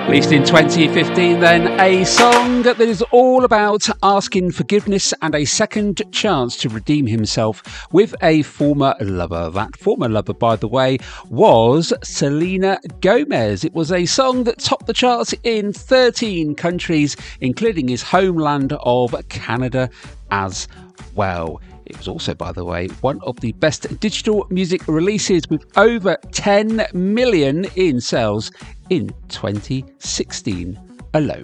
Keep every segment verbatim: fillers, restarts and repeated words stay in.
Released in twenty fifteen then, a song that is all about asking forgiveness and a second chance to redeem himself with a former lover. That former lover, by the way, was Selena Gomez. It was a song that topped the charts in thirteen countries, including his homeland of Canada as well. It was also, by the way, one of the best digital music releases with over ten million in sales in twenty sixteen alone.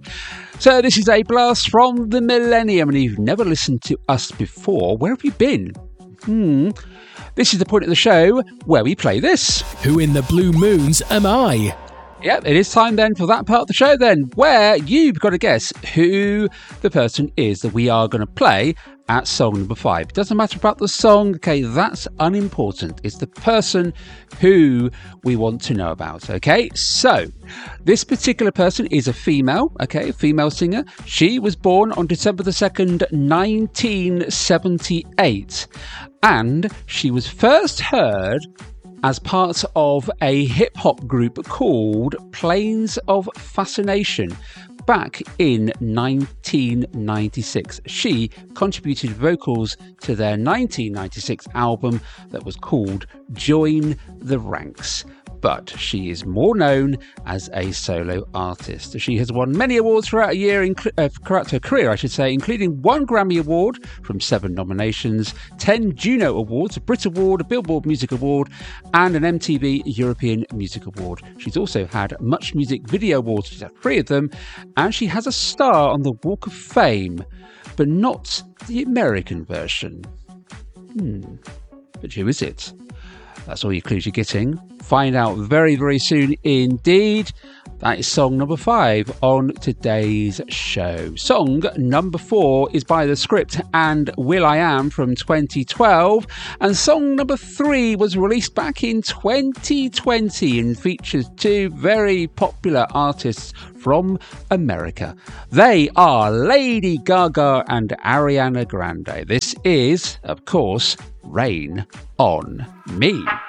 So this is a blast from the millennium, and if you've never listened to us before, where have you been? Hmm. This is the point of the show where we play this. Who in the blue moons am I? Yep, it is time then for that part of the show then, where you've got to guess who the person is that we are going to play at song number five. It doesn't matter about the song, okay, that's unimportant. It's the person who we want to know about, okay? So, this particular person is a female, okay, a female singer. She was born on December the second, nineteen seventy-eight, and she was first heard as part of a hip-hop group called Planes of Fascination back in nineteen ninety-six. She contributed vocals to their nineteen ninety-six album that was called Join the Ranks, but she is more known as a solo artist. She has won many awards throughout a year, inc- uh, throughout her career, I should say, including one Grammy Award from seven nominations, ten Juno Awards, a Brit Award, a Billboard Music Award, and an M T V European Music Award. She's also had Much Music Video Awards, she's had three of them, and she has a star on the Walk of Fame, but not the American version. Hmm, but who is it? That's all your clues you're getting. Find out very, very soon indeed. That is song number five on today's show. Song number four is by The Script and will.i.am from twenty twelve. And song number three was released back in twenty twenty and features two very popular artists from America. They are Lady Gaga and Ariana Grande. This is, of course, Rain on Me.